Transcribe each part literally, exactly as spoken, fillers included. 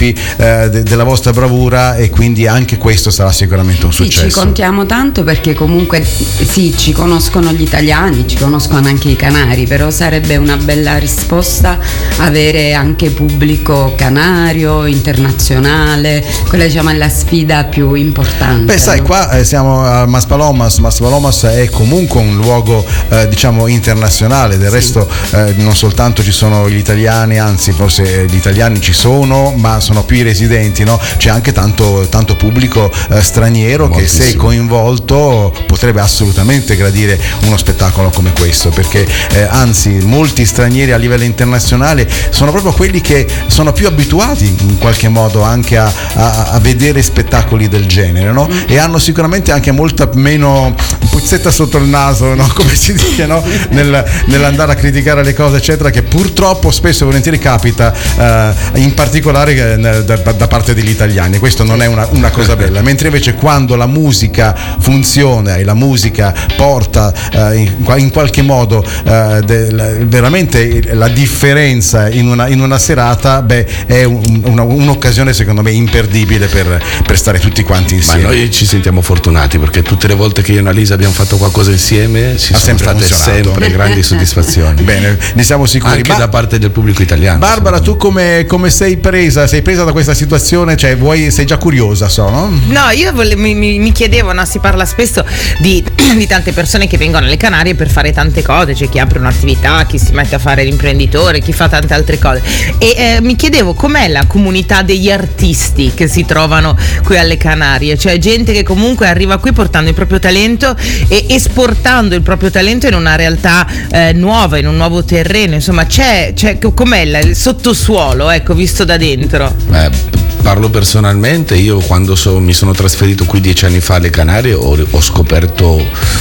tifi eh, de- della vostra bravura, e quindi anche questo sarà sicuramente un sì, successo. Ci contiamo tanto, perché comunque sì, ci conoscono gli italiani, ci conoscono anche i canari, però sarebbe una bella risposta avere anche pubblico canario, internazionale. Quella, diciamo, è la sfida più importante. Beh, sai, no? qua eh, siamo a Maspalomas. Maspalomas è comunque un luogo eh, diciamo internazionale, del sì. resto eh, non soltanto ci sono gli italiani, anzi forse gli italiani ci sono, ma sono più i residenti, no? C'è anche tanto, tanto pubblico eh, straniero Moltissimo. che, se coinvolto, potrebbe assolutamente gradire uno spettacolo come questo, perché eh, anzi molti stranieri a livello internazionale sono proprio quelli che sono più abituati in qualche modo anche a, a, a vedere spettacoli del genere, no? Mm. E hanno sicuramente anche molta meno puzzetta sotto il naso, no? Come si dice, no? Nel, nell'andare a criticare le cose eccetera, che purtroppo spesso e volentieri capita eh, in particolare eh, da, da parte degli italiani. Questo non è una, una cosa bella, mentre invece quando la musica funziona e la musica porta eh, in, in qualche modo eh, de, la, veramente la differenza in una, in una serata, beh, è un, una, un'occasione secondo me imperdibile per, per stare tutti quanti insieme. Ma noi ci sentiamo fortunati, perché tutte le volte che io e Annalisa abbiamo fatto qualcosa insieme ci ha sono sempre state funzionato. sempre grandi soddisfazioni. Bene, ne siamo sicuri. Anche Ma, da parte del pubblico italiano. Barbara, tu come, come sei presa? Sei presa da questa situazione? Cioè, vuoi, sei già curiosa, so, no? No, io vole- mi, mi, mi chiedevo, no, si parla spesso di, di tante persone che vengono alle Canarie per fare tante cose, c'è chi apre un'attività, chi si mette a fare l'imprenditore, chi fa tante altre cose, e eh, mi chiedevo com'è la comunità degli artisti che si trovano qui alle Canarie, cioè gente che comunque arriva qui portando il proprio talento e esportando il proprio talento in una realtà eh, nuova, in un nuovo terreno, insomma c'è, c'è com'è il sottosuolo, ecco, visto da dentro? Eh, parlo personalmente, io quando so, mi sono trasferito qui dieci anni fa alle Canarie ho, ho scoperto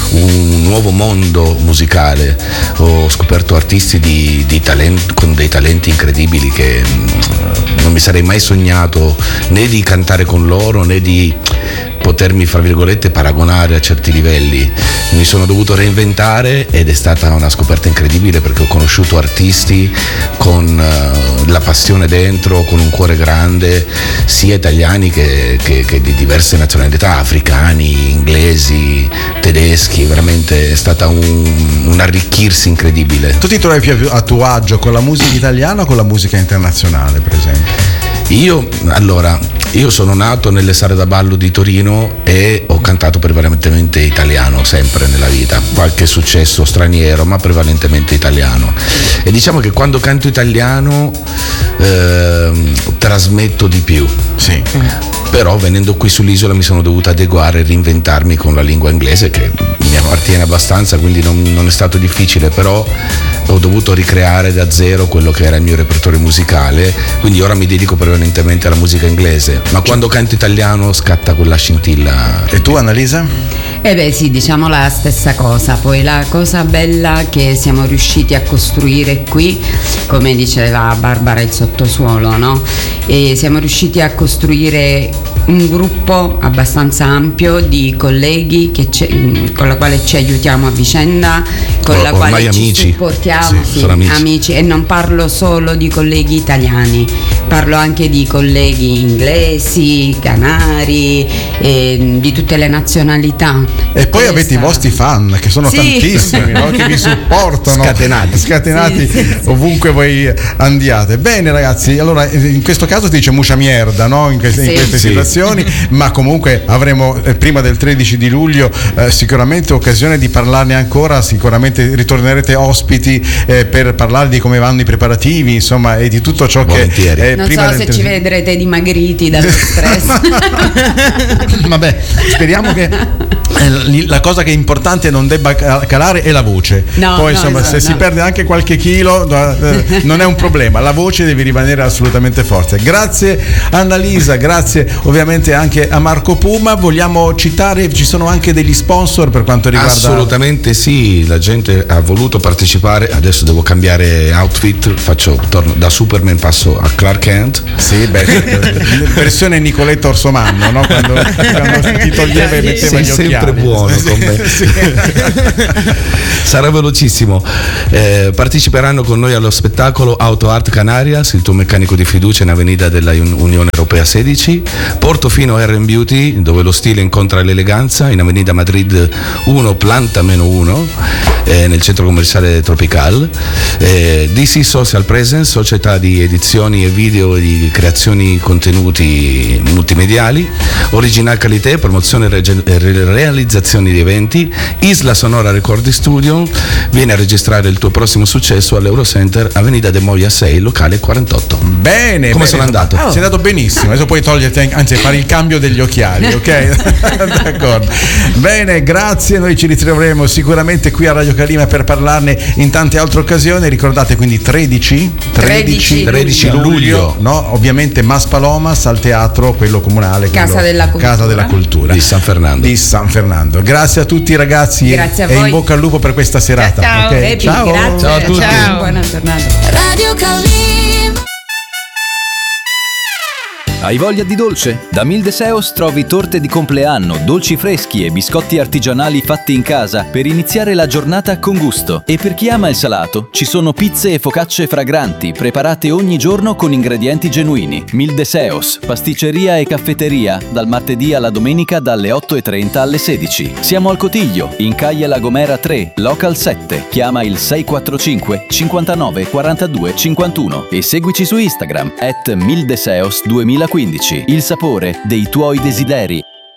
un nuovo mondo musicale, ho scoperto artisti di, di talento, con dei talenti incredibili che mh, non mi sarei mai sognato né di cantare con loro né di potermi, fra virgolette, paragonare a certi livelli. Mi sono dovuto reinventare ed è stata una scoperta incredibile, perché ho conosciuto artisti con uh, la passione dentro, con un cuore grande, sia italiani che, che, che di diverse nazionalità, africani, inglesi, tedeschi. Veramente è stata un, un arricchirsi incredibile. Tu ti trovi più a tuo agio con la musica italiana o con la musica internazionale, per esempio? Io, allora, io sono nato nelle sale da ballo di Torino e ho cantato prevalentemente italiano sempre nella vita, qualche successo straniero ma prevalentemente italiano, e diciamo che quando canto italiano eh, trasmetto di più. Sì. Però venendo qui sull'isola mi sono dovuto adeguare e reinventarmi con la lingua inglese, che mi appartiene abbastanza, quindi non, non è stato difficile, però ho dovuto ricreare da zero quello che era il mio repertorio musicale, quindi ora mi dedico prevalentemente alla musica inglese, ma quando canto italiano scatta quella scintilla. E tu, Annalisa? Eh beh sì, diciamo la stessa cosa. Poi la cosa bella che siamo riusciti a costruire qui, come diceva Barbara, il sottosuolo, no? E siamo riusciti a costruire un gruppo abbastanza ampio di colleghi che con la quale ci aiutiamo a vicenda, con Or- la quale ormai ci amici. supportiamo, Sì, sì, sono amici. amici. E non parlo solo di colleghi italiani, parlo anche di colleghi inglesi, canari, eh, di tutte le nazionalità. E poi avete i vostri fan, che sono Sì. tantissimi, no? Che vi supportano, Scatenati. scatenati Sì, sì, sì. ovunque voi andiate. Bene ragazzi, allora in questo caso ti dice muscia mierda, no? In queste, in Sì. queste Sì. situazioni, ma comunque avremo eh, prima del tredici di luglio eh, sicuramente occasione di parlarne ancora, sicuramente ritornerete ospiti eh, per parlare di come vanno i preparativi, insomma, e di tutto ciò Volentieri. che eh, Non prima so del se tredici ci vedrete dimagriti dallo stress. Vabbè, speriamo che eh, la cosa che è importante non debba calare è la voce. No, Poi no, insomma, esatto, se si no. perde anche qualche chilo eh, non è un problema, la voce deve rimanere assolutamente forte. Grazie Annalisa, grazie ovviamente ovviamente anche a Marco Puma. Vogliamo citare, ci sono anche degli sponsor per quanto riguarda... Assolutamente sì, la gente ha voluto partecipare, adesso devo cambiare outfit, faccio, torno da Superman, passo a Clark Kent. Sì, beh, versione Nicoletta Orsomanno, no? Quando, quando ti toglieva e metteva Sei gli occhiali. sempre buono con me. Sì. Sarà velocissimo. Eh, parteciperanno con noi allo spettacolo Auto Art Canarias, il tuo meccanico di fiducia in Avenida della Unione Europea sedici, Portofino Hair and Beauty, dove lo stile incontra l'eleganza, in Avenida Madrid uno Planta meno uno, eh, nel centro commerciale Tropical, eh, D C Social Presence, società di edizioni e video e di creazioni contenuti multimediali, Original Qualité, promozione e re- realizzazione di eventi, Isla Sonora Recording Studio. Vieni a registrare il tuo prossimo successo all'Eurocenter, Avenida De Moia sei, locale quarantotto. Bene, come bene. sono andato? Oh. Sei andato benissimo, adesso puoi toglierti, anzi fare il cambio degli occhiali, ok? D'accordo. Bene, grazie, noi ci ritroveremo sicuramente qui a Radio Calima per parlarne in tante altre occasioni. Ricordate quindi tredici tredici luglio, no? Ovviamente Maspalomas al teatro, quello comunale, quello, Casa della Cultura. Casa della Cultura di San Fernando. Di San Fernando. Grazie a tutti ragazzi, grazie a e voi. in bocca al lupo per questa serata. Ciao, Okay? Epi, Ciao. grazie. Ciao a tutti. Ciao. Buona giornata. Radio Calima. Hai voglia di dolce? Da Mildeseos trovi torte di compleanno, dolci freschi e biscotti artigianali fatti in casa per iniziare la giornata con gusto. E per chi ama il salato, ci sono pizze e focacce fragranti, preparate ogni giorno con ingredienti genuini. Mildeseos, pasticceria e caffetteria, dal martedì alla domenica dalle otto e trenta alle sedici. Siamo al Cotiglio, in Caia La Gomera tre, Local sette. Chiama il sei quattro cinque cinquantanove quarantadue cinquantuno e seguici su Instagram at mildeseos duemilaquindici. Il sapore dei tuoi desideri.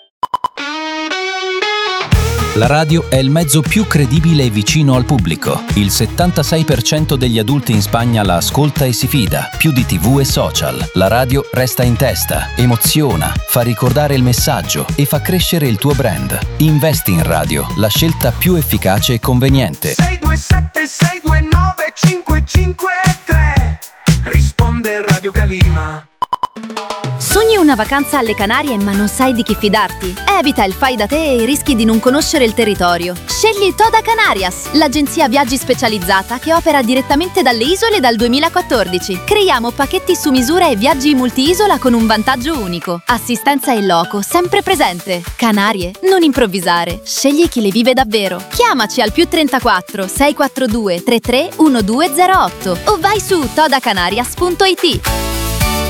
La radio è il mezzo più credibile e vicino al pubblico. Il settantasei per cento degli adulti in Spagna la ascolta e si fida, più di tivù e social. La radio resta in testa, emoziona, fa ricordare il messaggio e fa crescere il tuo brand. Investi in radio, la scelta più efficace e conveniente. sei due sette sei due nove cinque cinque tre. Risponde Radio Calima. Sogni una vacanza alle Canarie ma non sai di chi fidarti? Evita il fai da te e rischi di non conoscere il territorio. Scegli Toda Canarias, l'agenzia viaggi specializzata che opera direttamente dalle isole dal duemilaquattordici. Creiamo pacchetti su misura e viaggi multi-isola con un vantaggio unico. Assistenza in loco, sempre presente. Canarie, non improvvisare. Scegli chi le vive davvero. Chiamaci al più trentaquattro seicentoquarantadue trentatré diciannove zero otto o vai su todacanarias punto it.